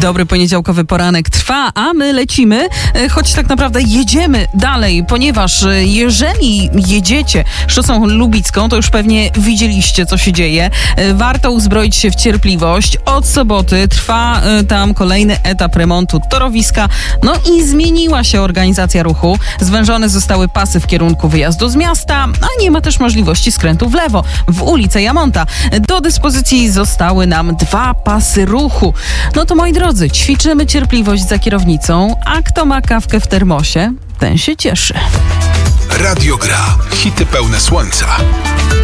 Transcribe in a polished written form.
Dobry poniedziałkowy poranek trwa, a my lecimy, choć tak naprawdę jedziemy dalej, ponieważ jeżeli jedziecie szosą lubicką, to już pewnie widzieliście, co się dzieje. Warto uzbroić się w cierpliwość. Od soboty trwa tam kolejny etap remontu torowiska. No i zmieniła się organizacja ruchu. Zwężone zostały pasy w kierunku wyjazdu z miasta, a nie ma też możliwości skrętu w lewo, w ulicę Jamonta. Do dyspozycji zostały nam 2 pasy ruchu. No to moi drodzy, ćwiczymy cierpliwość za kierownicą, a kto ma kawkę w termosie, ten się cieszy. Radio Gra. Hity pełne słońca.